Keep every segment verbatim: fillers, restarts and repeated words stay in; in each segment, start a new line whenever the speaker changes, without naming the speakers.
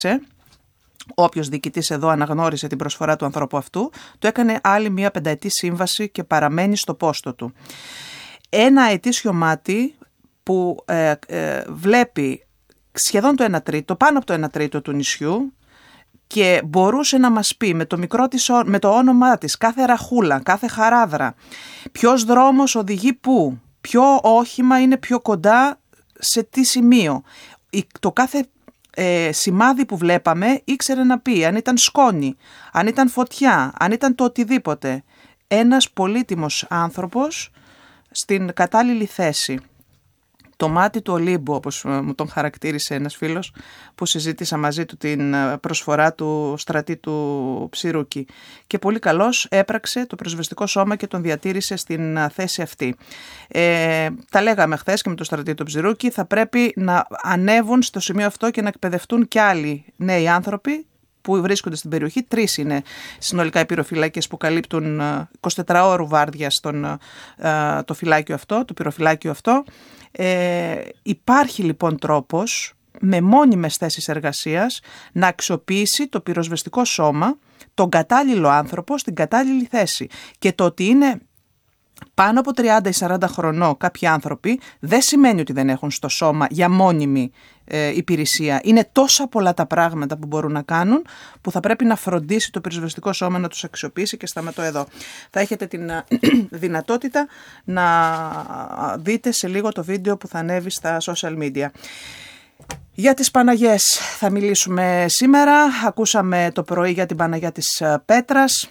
Όποιος διοικητής εδώ αναγνώρισε την προσφορά του ανθρώπου αυτού, του έκανε άλλη μία πενταετή σύμβαση και παραμένει στο πόστο του. Ένα ετήσιο μάτι που ε, ε, βλέπει σχεδόν το ένα τρίτο, πάνω από το ένα τρίτο του νησιού, και μπορούσε να μας πει με το, μικρό της, με το όνομά της, κάθε ραχούλα, κάθε χαράδρα, ποιος δρόμος οδηγεί πού, ποιο όχημα είναι πιο κοντά σε τι σημείο. Το κάθε ε, σημάδι που βλέπαμε ήξερε να πει αν ήταν σκόνη, αν ήταν φωτιά, αν ήταν το οτιδήποτε. Ένας πολύτιμος άνθρωπος στην κατάλληλη θέση. Το μάτι του Ολύμπου, όπως μου τον χαρακτήρισε ένας φίλος που συζήτησα μαζί του την προσφορά του στρατή του Ψηρούκη. Και πολύ καλώς έπραξε το πυροσβεστικό σώμα και τον διατήρησε στην θέση αυτή. Ε, τα λέγαμε χθες και με το στρατή του Ψηρούκη, θα πρέπει να ανέβουν στο σημείο αυτό και να εκπαιδευτούν κι άλλοι νέοι άνθρωποι που βρίσκονται στην περιοχή. Τρεις είναι συνολικά οι πυροφυλάκες που καλύπτουν εικοσιτετράωρου βάρδια στον, το φυλάκιο αυτό, το πυροφυλάκιο αυτό. Ε, υπάρχει λοιπόν τρόπος με μόνιμες θέσεις εργασίας να αξιοποιήσει το πυροσβεστικό σώμα τον κατάλληλο άνθρωπο στην κατάλληλη θέση. Και το ότι είναι πάνω από τριάντα ή σαράντα χρονών κάποιοι άνθρωποι δεν σημαίνει ότι δεν έχουν στο σώμα για μόνιμη ε, υπηρεσία. Είναι τόσα πολλά τα πράγματα που μπορούν να κάνουν που θα πρέπει να φροντίσει το πυροσβεστικό σώμα να τους αξιοποιήσει, και σταματώ εδώ. Θα έχετε την δυνατότητα να δείτε σε λίγο το βίντεο που θα ανέβει στα social media. Για τις Παναγιές θα μιλήσουμε σήμερα. Ακούσαμε το πρωί για την Παναγιά της Πέτρας.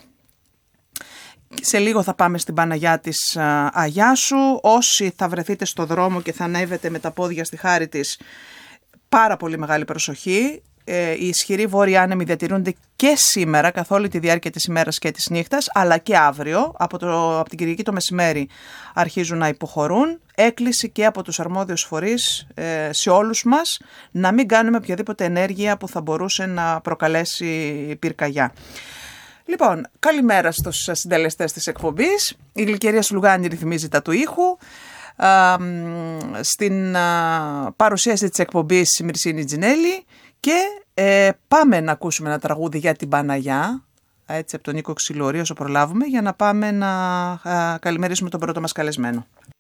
Σε λίγο θα πάμε στην Παναγιά της Αγιάσου. Όσοι θα βρεθείτε στο δρόμο και θα ανέβετε με τα πόδια στη χάρη της, πάρα πολύ μεγάλη προσοχή. Ε, οι ισχυροί βόρειοι άνεμοι διατηρούνται και σήμερα καθ' όλη τη διάρκεια της ημέρας και της νύχτας, αλλά και αύριο. Από, το, από την Κυριακή το μεσημέρι αρχίζουν να υποχωρούν. Έκκληση και από τους αρμόδιους φορείς ε, σε όλους μας να μην κάνουμε οποιαδήποτε ενέργεια που θα μπορούσε να προκαλέσει πυρκαγιά. Λοιπόν, καλημέρα στους συντελεστές της εκπομπής. Η Γλυκερία Σουλουγάνη ρυθμίζει τα του ήχου. Α, στην α, παρουσίαση της εκπομπής η Μυρσίνη Τζινέλη. Και ε, πάμε να ακούσουμε ένα τραγούδι για την Παναγιά, έτσι από τον Νίκο Ξυλώρη όσο προλάβουμε, για να πάμε να α, καλημερίσουμε τον πρώτο μας καλεσμένο.